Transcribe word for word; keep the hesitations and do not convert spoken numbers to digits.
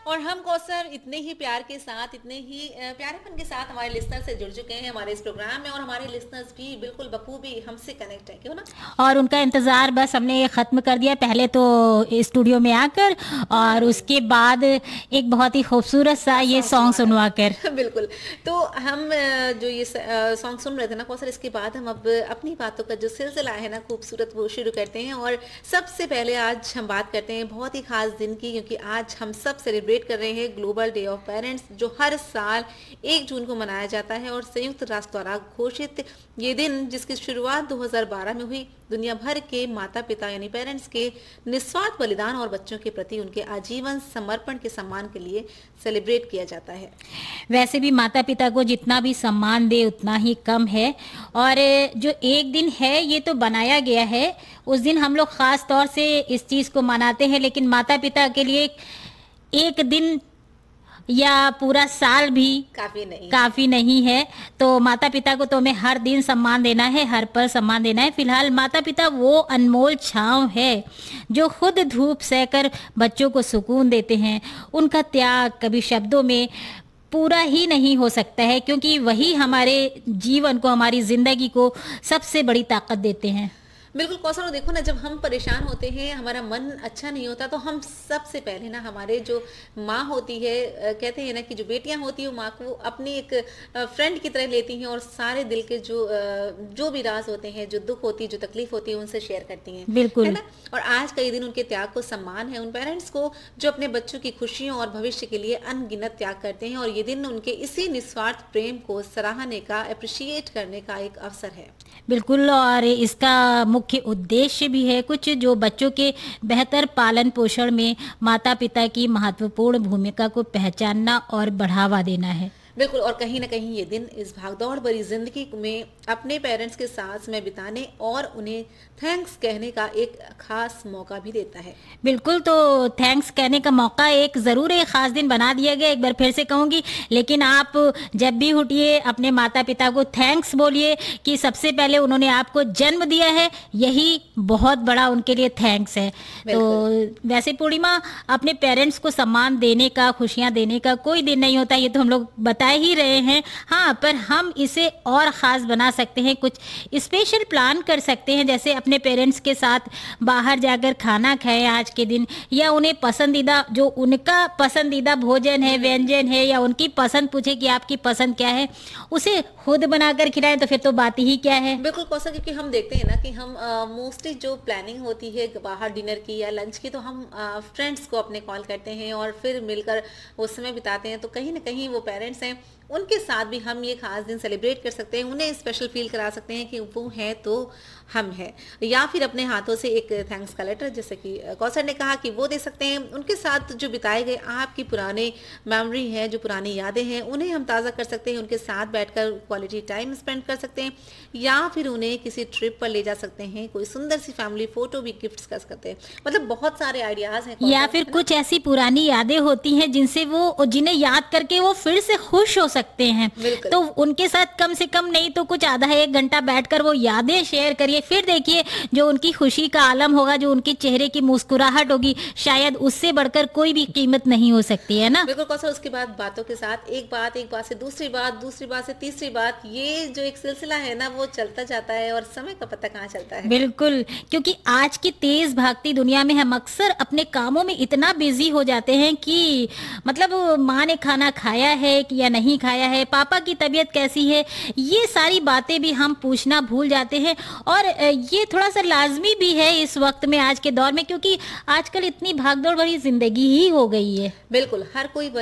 और हम कौसर इतने ही प्यार के साथ, इतने ही अ, प्यारेपन के साथ हमारे लिसनर से जुड़ चुके हैं हमारे इस प्रोग्राम में, और हमारे लिसनर्स भी बिल्कुल बखूबी हमसे कनेक्ट है, क्यों ना? और उनका इंतज़ार बस हमने ख़त्म कर दिया, पहले तो स्टूडियो में आकर और उसके बाद एक बहुत ही खूबसूरत सा ये सॉन्ग सुनवा कर। बिल्कुल। तो हम अ, जो ये सॉन्ग सुन रहे थे ना कौसर, इसके बाद हम अब अपनी बातों का जो सिलसिला है ना खूबसूरत, वो शुरू करते हैं। और सबसे पहले आज हम बात करते हैं बहुत ही खास दिन की, क्योंकि आज हम सब सेलिब्रेट कर रहे हैं ग्लोबल डे ऑफ पेरेंट्स, जो हर साल एक जून को मनाया जाता है। और संयुक्त राष्ट्र द्वारा घोषित ये दिन, जिसकी शुरुआत दो हज़ार बारह में हुई, दुनिया भर के माता पिता यानी पेरेंट्स के निस्वार्थ बलिदान और बच्चों के प्रति उनके आजीवन समर्पण के सम्मान के लिए सेलिब्रेट किया जाता है। वैसे भी माता पिता को जितना भी सम्मान दे उतना ही कम है। और जो एक दिन है ये तो बनाया गया है, उस दिन हम लोग ख़ास तौर से इस चीज़ को मनाते हैं, लेकिन माता पिता के लिए एक दिन या पूरा साल भी काफी नहीं काफ़ी नहीं है। तो माता पिता को तो हमें हर दिन सम्मान देना है, हर पल सम्मान देना है। फिलहाल माता पिता वो अनमोल छाँव है जो खुद धूप सहकर बच्चों को सुकून देते हैं। उनका त्याग कभी शब्दों में पूरा ही नहीं हो सकता है, क्योंकि वही हमारे जीवन को, हमारी ज़िंदगी को सबसे बड़ी ताकत देते हैं। बिल्कुल कौशल, देखो ना, जब हम परेशान होते हैं, हमारा मन अच्छा नहीं होता, तो हम सबसे पहले ना हमारे जो माँ होती है, कहते हैं ना कि जो बेटियां होती है माँ को अपनी एक फ्रेंड की तरह लेती हैं, और सारे दिल के जो जो भी राज होते हैं, जो दुख होती है, जो तकलीफ होती है, उनसे शेयर करती हैं, बिल्कुल है ना। और आज का ये दिन उनके त्याग को सम्मान है, उन पेरेंट्स को जो अपने बच्चों की खुशियों और भविष्य के लिए अनगिनत त्याग करते हैं। और ये दिन उनके इसी निस्वार्थ प्रेम को सराहने का, अप्रिशिएट करने का एक अवसर है। बिल्कुल। और इसका मुख्य उद्देश्य भी है कुछ, जो बच्चों के बेहतर पालन पोषण में माता पिता की महत्वपूर्ण भूमिका को पहचानना और बढ़ावा देना है। बिल्कुल। और कहीं ना कहीं ये दिन इस भागदौड़ भरी जिंदगी में अपने पेरेंट्स के साथ समय बिताने और उन्हें थैंक्स कहने का एक खास मौका भी देता है। बिल्कुल। तो थैंक्स कहने का मौका एक ज़रूर एक ख़ास दिन बना दिया गया, एक बार फिर से कहूँगी। लेकिन आप जब भी उठिए अपने माता पिता को थैंक्स बोलिए कि सबसे पहले उन्होंने आपको जन्म दिया है, यही बहुत बड़ा उनके लिए थैंक्स है। तो वैसे पूर्णिमा, अपने पेरेंट्स को सम्मान देने का, खुशियाँ देने का कोई दिन नहीं होता, ये तो हम लोग बता ही रहे हैं। हाँ, पर हम इसे और ख़ास बना सकते हैं, कुछ स्पेशल प्लान कर सकते हैं, जैसे अपने पेरेंट्स के साथ बाहर जाकर खाना खाएं आज के दिन, या उन्हें पसंदीदा, जो उनका पसंदीदा भोजन है, व्यंजन है, या उनकी पसंद पूछे कि आपकी पसंद क्या है, उसे खुद बनाकर खिलाएं, तो फिर तो बात ही क्या है। बिल्कुल कौशल, क्योंकि हम देखते हैं ना कि हम मोस्टली जो प्लानिंग होती है बाहर डिनर की या लंच की, तो हम फ्रेंड्स को अपने कॉल करते हैं और फिर मिलकर वो समय बिताते हैं। तो कहीं ना कहीं वो पेरेंट्स हैं, उनके साथ भी हम ये खास दिन सेलिब्रेट कर सकते हैं, उन्हें स्पेशल फील करा सकते हैं कि वो हैं तो हम हैं। या फिर अपने हाथों से एक थैंक्स का लेटर, जैसे कि कौसर ने कहा, कि वो दे सकते हैं। उनके साथ जो बिताए गए आपकी पुराने मेमोरी हैं, जो पुरानी यादें हैं, उन्हें हम ताज़ा कर सकते हैं, उनके साथ बैठकर क्वालिटी टाइम स्पेंड कर सकते हैं, या फिर उन्हें किसी ट्रिप पर ले जा सकते हैं, कोई सुंदर सी फैमिली फोटो भी गिफ्ट कर सकते हैं। मतलब बहुत सारे आइडियाज़ हैं। या फिर कुछ ऐसी पुरानी यादें होती हैं जिनसे वो, जिन्हें याद करके वो फिर से खुश हो सकते हैं, तो उनके साथ कम से कम नहीं तो कुछ आधा एक घंटा बैठकर वो यादें शेयर करिए। फिर देखिए, जो उनकी खुशी का आलम होगा, जो उनके चेहरे की मुस्कुराहट होगी, शायद उससे बढ़कर कोई भी कीमत नहीं हो सकती है ना। बिल्कुल कौशल। उसके बाद बातों के साथ एक बात, एक बात से दूसरी बात, दूसरी बात से तीसरी बात, ये जो एक सिलसिला है ना, वो चलता जाता है और समय का पता कहाँ चलता है। बिल्कुल, क्योंकि आज की तेज भागती दुनिया में हम अक्सर अपने कामों में इतना बिजी हो जाते हैं कि मतलब माँ ने खाना खाया है या नहीं खाया है, पापा की तबीयत कैसी है, ये सारी बातें भी हम पूछना भूल जाते हैं। और ये थोड़ा सा लाजमी भी है इस वक्त में, आज के दौर में, क्योंकि आजकल इतनी भागदौड़ भरी जिंदगी ही हो गई है। बिल्कुल, हर कोई